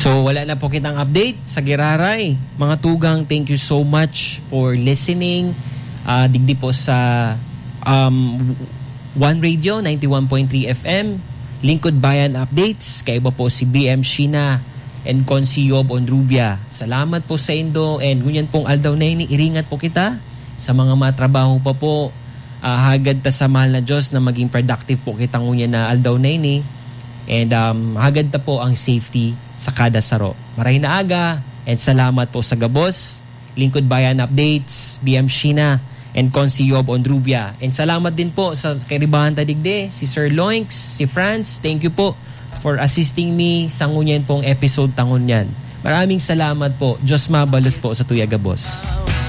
So wala na po kitang update sa Giraray. Mga tugang, thank you so much for listening. Digdi po sa One Radio 91.3 FM, Lingkod Bayan Updates. Kaya iba po si BM Sheena and Consi Yob Ondrubia. Salamat po sa Indo, and ngunyan pong aldaw na ini, iringat po kita sa mga matrabaho pa po. Hagad ta sa mahal na Diyos na maging productive po kita ngunyan na aldaw na ini, and hagad ta po ang safety sa kada saro. Maray na aga, and salamat po sa Gabos, Lingkod Bayan Updates, BM Sheena and Consi Yob Ondrubia. And salamat din po sa Karibahan Tadigde, si Sir Loinks, si Franz. Thank you po for assisting me sa ngunyan pong episode tangon yan. Maraming salamat po. Diyos mabalos po sa Tuyagabos.